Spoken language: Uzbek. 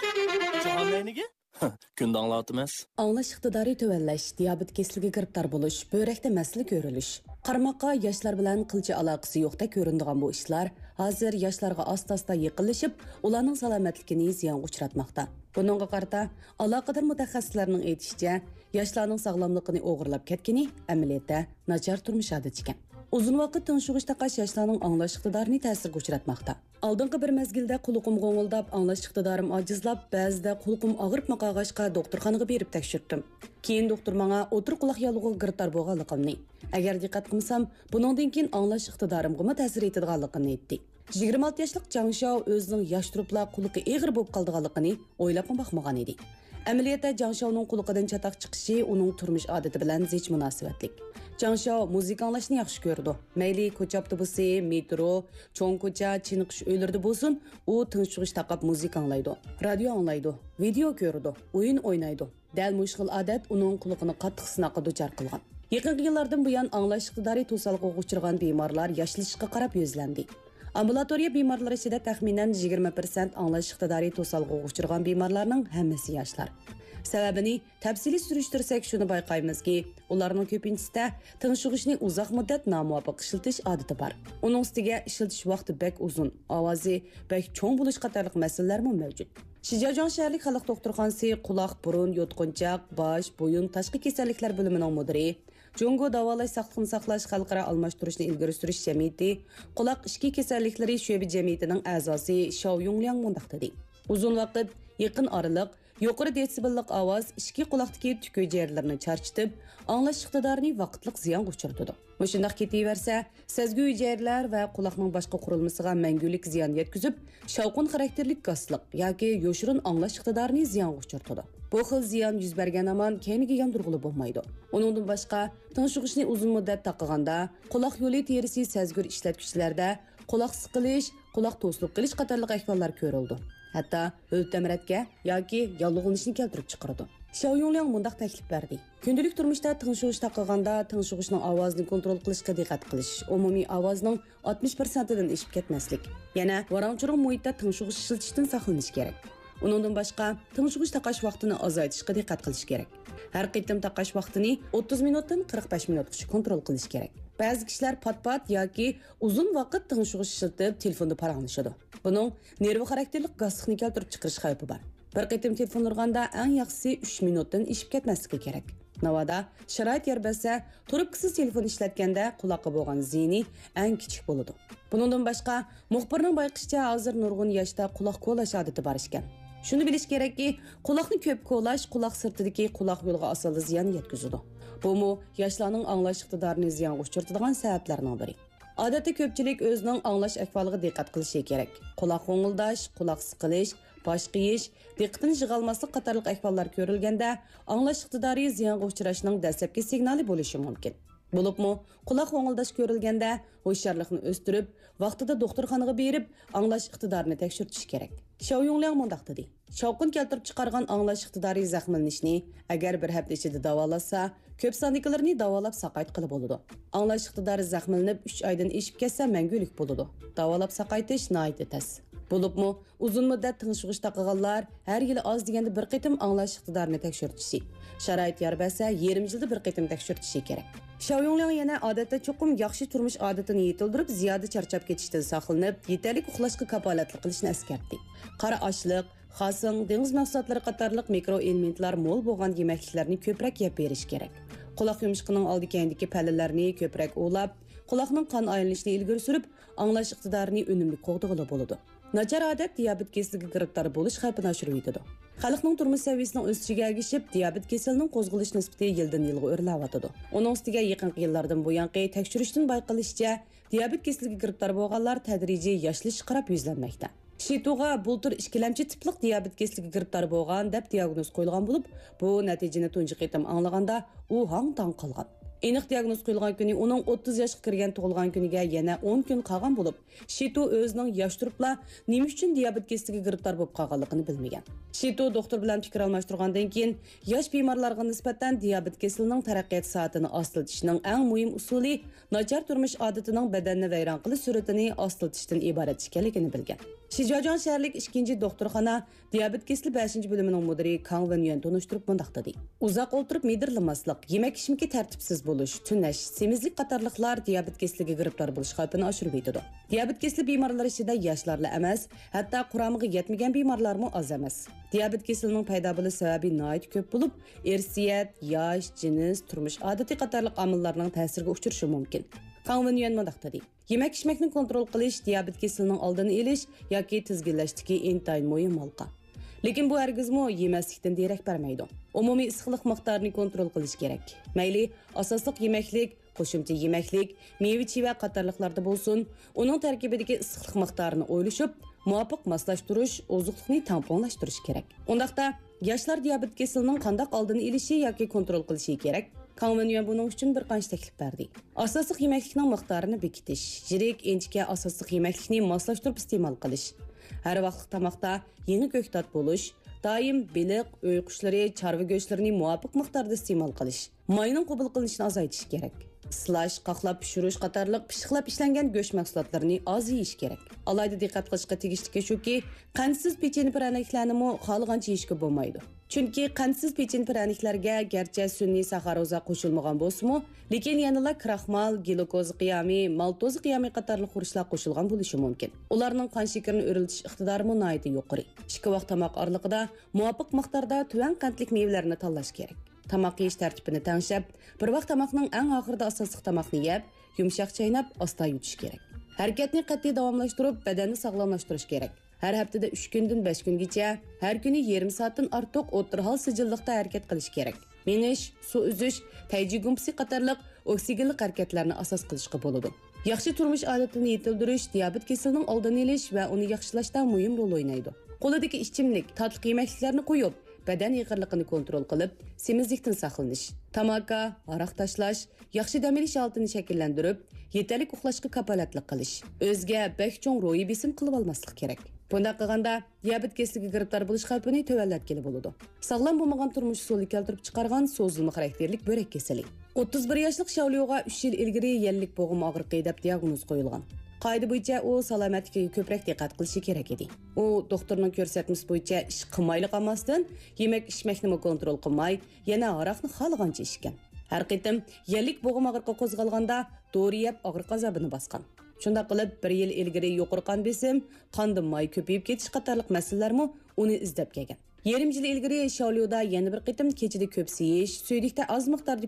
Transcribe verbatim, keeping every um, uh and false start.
Cahanlayniga? Kunda anlatmaz. Anlash iqtidori tuvallash, diabet kesiliga giribtar bo'lish, börekte masala ko'rilish. Qarmoqqa yoshlar bilan qilcha aloqasi yo'qda ko'rinadigan bu ishlar hozir yoshlarga asta-asta yiqilishib, ularning salomatligini ziyonga uchratmoqda. Buningga qarata aloqador mutaxassislarning aytishicha, yoshlarning sog'lomligini o'g'irlab ketgani amaliyotda nachar turmush odat ekan. Uzun vaqt tinchug'ish taqash yoshlarning anglash iqtidorini ta'sirga uchratmoqda. Oldingi bir mezgilda qulog'im g'o'ng'ildab, anglash iqtidorim ojizlab, ba'zida qulog'im og'rib maqag'ashqa doktorxonaga berib tekshirdim. Keyin doktor menga o'tir quloq yolg'iga giribtor bo'lganligimni, agar diqqat qilsam, buningdan keyin anglash iqtidorimga ta'sir etadiganligini aytdi. yigirma olti yoshlik Jang Shao o'zining yosh turibla quloqi eg'ir bo'lib qoldiganligini o'ylab boqmagan edi. Amaliyotda Jang Shaoning quloqidan chatoq chiqishi uning turmush odati bilan zich munosabatlik. Jang Shao muzika anglashni yaxshi ko'rdi. Mayli ko'cha avtobusi, metro, cho'ng ko'cha, chiniqish uylarida bo'lsin, u tinchug'ish taqab muzika anglaydi, radio anglaydi, video ko'rdi, o'yin o'ynaydi. Dal mushkil odat uning quloqini qattiq sinoqqa duchor qilgan. Yaqin yillardan buyon anglash iqtidori to'salg'iga uchragan bemorlar yoshlashishga qarab yuzlandi. Ambulatoriya bemorlari ichida taxminan yigirma foiz anglash iqtidori to'salg'iga uchragan bemorlarning hammasi yoshlar. Sababini tafsili surishtirsak shuni bayqaymizki, ularning ko'pinchasida tinchug'ishni uzoq muddat nomuvofiq ishiltish odati bor. Uning ustiga ishiltish vaqti bek uzun, ovozi bek cho'ng bo'lish qatorliq masalalar ham mavjud. Shijojon shaharlik xalq doktorxonasi quloq, burun, yotqinchoq, bosh, bo'yin tashqi kasalliklar bo'limining mudiri, Jungo davolash saqliqni saqlash xalqaro almashtirishni ilgari surish jamiyati, quloq ichki kasalliklari sho'bi jamiyatining a'zosi Shao Yungliang mundaq dedi. Uzun vaqt yaqin oraliq yuqori desibellik ovoz ichki quloqdagi tük hujayralarni charchitib, anglash iqtidorini vaqtliq ziyon uchirdi. Mushundaq ketaversa, sezgi hujayralar va quloqning boshqa qurilmasiga mangulik ziyon yetkazib, shavqin xarakterlik gazliq yoki yoshirin anglash iqtidorini ziyon uchirdi. Bu xil ziyon yuz bergan amon keyingi yondirg'ili bo'lmaydi. Uningdan boshqa, tinchug'ishni uzun muddat taqiganda, quloq yo'li terisi sezgir ishlatgichlarda quloq siqilish, quloq to'silib qilish qatorliq ahvollar ko'rildi. Hatto o'ltamratga yoki yolg'onishni keltirib chiqardi. Shao Yungliang mundaq taklif berdi. Kundalik turmushda tinchug'ish taqiganda tinchug'ishning ovozini kontrol qilishga diqqat qilish, umumiy ovozning oltmish foizidan eshib ketmaslik. Yana varangchiroq muhitda tinchug'ish ishlatishdan saqlanish kerak. Uningdan boshqa tinchug'ish taqash vaqtini ozaytirishga diqqat qilish kerak. Har qitim taqash vaqtini o'ttiz minutdan qirq besh minutgacha kontrol qilish kerak. Ba'zi kishilar pat-pat yoki uzun vaqt tinchug'ish ishlatib telefonda paranglashadi. Buning nerv xarakterlik gazliqni keltirib chiqarish xavfi bor. Bir qitim telefon urganda eng yaxshisi uch minutdan eshib ketmasligi kerak. Navada sharoit yer bersa, turibkisiz telefon ishlatganda quloqqa bo'lgan ziyni eng kichik bo'ladi. Buningdan boshqa, muxbirning bayqishicha hozir nurg'un yoshda quloq ko'lash odati bor ekan. Shuni bilish kerakki, quloqni ko'p ko'lash quloq sirtidagi quloq yo'liga asosiy ziyon yetkazadi. Bu mu yoshlarning anglash iqtidorini ziyonga uchiradigan sabablarning biri. Odatda ko'pchilik o'zining anglash ahvoliga diqqat qilishi kerak. Quloq g'o'ngildash, quloq siqilish, bosh qiyish, diqqatini yig'olmaslik qatorliq ahvollar ko'rilganda, anglash iqtidori ziyonga uchrashining dastlabki signali bo'lishi mumkin. Bo'libmi, quloq g'o'ngildash ko'rilganda, hushyorlikni o'stirib, vaqtida doktorxonaga berib, anglash iqtidorini tekshirtish kerak. Shao Yungliang mundaq dedi. Shavqin keltirib chiqargan anglash iqtidori zaxmlanishni agar bir hafta ichida davolasa, ko'p sonliklarini davolab saqayt qilib bo'ladi. Anglash iqtidori zaxmlanib uch oydan eshib ketsa mangulik bo'ladi. Davolab saqaytish nihoyatda tez. Bo'libmi, uzun muddat tinchug'ish taqig'anlar har yili oz deganda bir qitim anglash iqtidorini tekshirtishi, sharoit yor bersa yarim yilda bir qitim tekshirtishi kerak. Shao Yungliang yana odatda cho'qim yaxshi turmush odatini yetildirib, ziyoda charchab ketishdan saqlanib, yetarli uxlashga kafolatli qilishni eskartdi. Qora ochliq, xasing, dengiz mahsulotlari qatorliq mikroelementlar mo'l bo'lgan yemekliklarni ko'proq yeb berish kerak. Quloq yumshiqining oldi-keyindagi pallalarni ko'proq o'lab, quloqning qon aylanishini ilgari surib, anglash iqtidorini unumli qo'g'dig'ili bo'ladi. Nachar odat diabet kasaliga giribtor bo'lish xavfini oshirib yetadi. Xalqning turmush saviyasining o'sishiga ergishib, diabet kasalining qo'zg'alish nisbati yildan yilga o'rlayotadi. Uning ustiga yaqinqi yillardan buyon tekshirishdan bayqalishicha, diabet kasaliga giribtor bo'lganlar tadrijiy yoshlash qarab yuzlanmoqda. Shituga bultur ikkilamchi tiplik diabet kasaliga giribtor bo'lgan deb diagnoz qo'yilgan bo'lib, bu natijani tunji qitim anglaganda u hang tang qolgan. Aniq diagnoz qo'yilgan kuni uning o'ttiz yoshga kirgan tug'ilgan kuniga yana o'n kun qolgan bo'lib, Shito o'zining yosh turibla nima uchun diabet kasaliga giribtor bo'lib qolganligini bilmagan. Shito doktor bilan fikr almashtirgandan keyin yosh bemorlarga nisbatan diabet kasalining taraqqiyot soatini ostiltishning eng muhim usuli nachar turmush odatining badanni vayron qilish suratini ostiltishdan iborat ekanligini bilgan. Shijiazhuang shaharlik ikkinchi doktorxona diabet kasali beshinchi bo'limining mudiri Kang Wenyuan tunishtirib mundaq dedi. Uzoq o'tirib medirlamaslik, yemak-ichimga tartibsiz bo'lish, tunash, semizlik qatorliqlar diabet kasaliga giribtor bo'lish xavfini oshirib yetadi. Diabet kasali bemorlar ichida yoshlarla emas, hatto quramiga yetmagan bemorlarmi oz emas. Diabet kasalining paydo bo'lish sababi nihoyat ko'p bo'lib, irsiyat, yosh, jins, turmush odati qatorliq omillarning ta'siriga uchrashi mumkin. Kang Wenyuan mundaq dedi. Yemak-ichmakni kontrol qilish diabet kasalining oldini olish yoki tizginlashdagi intayin muhim halqa. Lekin bu hargizmi yemaslikdan derak bermaydi. Umumiy issiqlik miqdorini kontrol qilish kerak. Mayli asosliq yemaklik, qo'shimcha yemaklik, meva-cheva qatorliqlarda bo'lsin, uning tarkibidagi issiqlik miqdorini o'ylashib, muvofiq moslashtirish, oziqlikni tamponlashtirish kerak. Undaqda yoshlar diabet kasalining qanday oldini olishi yoki kontrol qilishi kerak. Kang Wenyuan buning uchun bir qancha taklif berdi. Asosliq yemaklikning miqdorini bekitish, yirik, inchka asosliq yemaklikni moslashtirib iste'mol qilish. Har vaqtlik tamoqda yangi ko'ktat bo'lish, doim biliq, uy qushlari, chorva go'shtlarini muvofiq miqdorda iste'mol qilish. Mayning qabul qilinishini azaytish kerak. Islash, qaqlab pishirish qatorliq pishiqlab ishlangan go'sht mahsulotlarini oz yeyish kerak. Alayda diqqat qilishga tegishli shuki, qandsiz pechenye praniklarini xohlagancha yeyishga bo'lmaydi. Chunki qandsiz pechenye praniklarga garchi sun'iy saxaroza qo'shilmagan bo'lsa-mu, lekin yanada kraxmal, glukoz qiyomi, maltoz qiyomi qatorliq xurishlar qo'shilgan bo'lishi mumkin. Ularning qon shakarini o'riltish iqtidori nihoyat yuqori. Ikki vaqt tomoq oraliqida muvofiq miqdorda tuvan qandlik mevalarni tanlash kerak. Tamoq yeyish tartibini tanishib, bir vaqt tomoqning eng oxirida asosiy tomoqni yeb, yumshoq chaynab, asta yutish kerak. Harakatni qat'iy davomlashtirib, badanni sog'lomlashtirish kerak. Har haftada uch kundan besh kungacha, har kuni yarim soatdan ortiq o'tirhol sijillikda harakat qilish kerak. Menish, suv uzish, tayji gumpsi qatorliq oksigenlik harakatlarni asos qilishga bo'ladi. Yaxshi turmush odatini yetildirish diabet kasalining oldini olish va uni yaxshilashda muhim rol o'ynaydi. Qo'lidagi ichimlik, tatli yemakliklarni qo'yib, badan yig'irligini kontrol qilib, semizlikdan saqlanish, tamaka, aroq tashlash, yaxshi dam olish holatini shakllantirib, yetarli uxlashga kapolatlik qilish. O'zga bek cho'ng ro'yi besim qilib olmaslik kerak. Bunday qilganda diabet kasaliga giribtor bo'lish xavfini tovanlatgili bo'ladi. Sog'lom bo'lmagan turmush usuli keltirib chiqargan so'zilma xarakterlik böbrek kasali. o'ttiz bir yoshlik Shaolyoga uch yil ilgari yellik bo'g'im og'riqi deb diagnoz qo'yilgan. Qoida bo'yicha u salomatligiga ko'proq diqqat qilishi kerak edi. U doktorning ko'rsatmasi bo'yicha ish qilmaylik emasdan, yemak-ichmakni kontrol qilmay, yana aroqni xohlagancha ichgan. Har qitim yellik bo'g'im og'riqi qo'zg'alganda dori yeb og'riq azobini bosgan. Shunda qilib bir yil ilgari yuqori qon besim, qonda may ko'payib ketish qatorliq masalalarmi uni izlab kelgan. Yarim yil ilgari Shaolyoda yana bir qitim kechida ko'p yeyish, suylikda oz miqdorda